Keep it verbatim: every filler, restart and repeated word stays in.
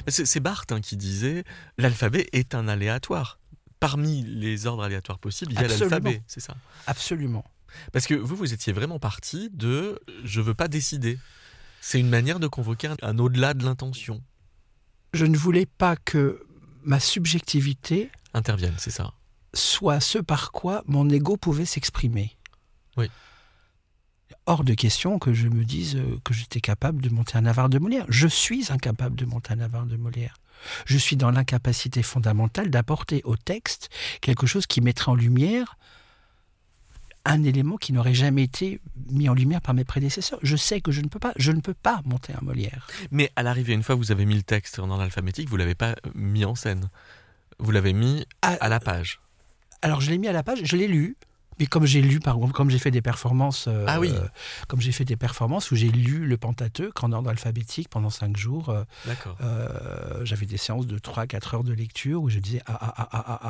C'est, c'est Barthes hein, qui disait « l'alphabet est un aléatoire ». Parmi les ordres aléatoires possibles, il y a Absolument. l'alphabet, c'est ça. Absolument. Parce que vous, vous étiez vraiment parti de « je veux pas décider ». C'est une manière de convoquer un, un au-delà de l'intention. Je ne voulais pas que ma subjectivité Intervienne, c'est ça. soit ce par quoi mon ego pouvait s'exprimer. Oui. Hors de question que je me dise que j'étais capable de monter un avare de Molière. Je suis incapable de monter un avare de Molière. Je suis dans l'incapacité fondamentale d'apporter au texte quelque chose qui mettrait en lumière un élément qui n'aurait jamais été mis en lumière par mes prédécesseurs. Je sais que je ne peux pas, je ne peux pas monter un Molière. Mais à l'arrivée, une fois que vous avez mis le texte dans l'alphabétique, vous ne l'avez pas mis en scène. Vous l'avez mis à, à la page. Alors je l'ai mis à la page, je l'ai lu. Mais comme j'ai lu, par exemple, comme j'ai fait des performances, euh, ah oui. euh, comme j'ai fait des performances où j'ai lu le Pentateuque en ordre alphabétique pendant cinq jours. Euh, D'accord. Euh, j'avais des séances de trois à quatre heures de lecture où je disais ah ah ah ah ah.